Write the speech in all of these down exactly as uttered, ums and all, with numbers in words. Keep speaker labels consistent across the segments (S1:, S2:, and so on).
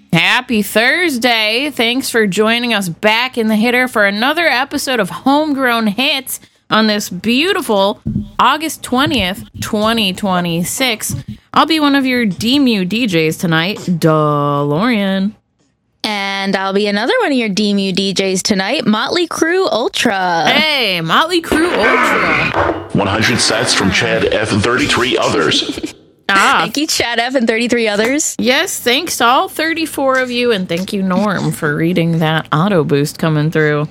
S1: Happy Thursday. Thanks for joining us back in the hitter for another episode of Homegrown Hits on this beautiful August twentieth, twenty twenty-six. I'll be one of your D M U D Js tonight, DeLorean.
S2: And I'll be another one of your D M U D Js tonight, Motley Crue Ultra.
S1: Hey, Motley Crue Ultra.
S3: one hundred sets from Chad F and thirty-three others.
S1: Ah.
S2: Thank you, Chad F and thirty-three others.
S1: Yes, thanks to all thirty-four of you, and thank you, Norm, for reading that auto boost coming through.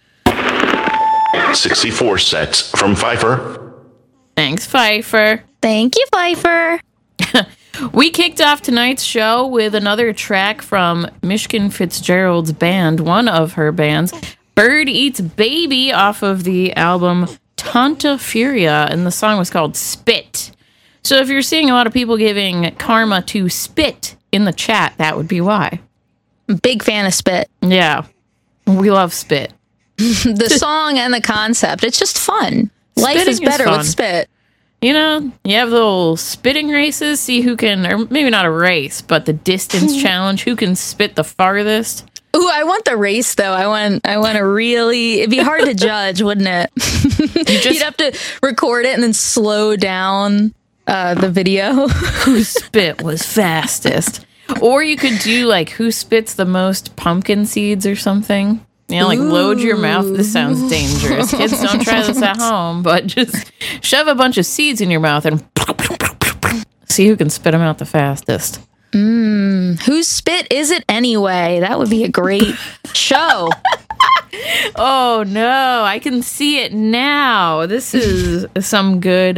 S3: sixty-four sets from Pfeiffer.
S1: Thanks, Pfeiffer.
S2: Thank you, Pfeiffer.
S1: We kicked off tonight's show with another track from Michigan Fitzgerald's band, one of her bands, Bird Eats Baby, off of the album Tanta Furia, and the song was called Spit. So if you're seeing a lot of people giving karma to Spit in the chat, that would be why.
S2: Big fan of Spit.
S1: Yeah, we love Spit.
S2: The song and the concept. It's just fun. Life
S1: Spitting
S2: is better
S1: is fun.
S2: with Spit.
S1: You know, you have the little spitting races, see who can, or maybe not a race, but the distance challenge, who can spit the farthest.
S2: Ooh, I want the race though. I want I want to really it'd be hard to judge, wouldn't it? You
S1: just-
S2: You'd have to record it and then slow down uh, the video.
S1: Who spit was fastest. Or you could do like who spits the most pumpkin seeds or something. You know, like Ooh. Load your mouth. This sounds dangerous. Kids, don't try this at home, but just shove a bunch of seeds in your mouth and see who can spit them out the fastest.
S2: Mm, whose spit is it anyway? That would be a great show.
S1: Oh no, I can see it now. This is some good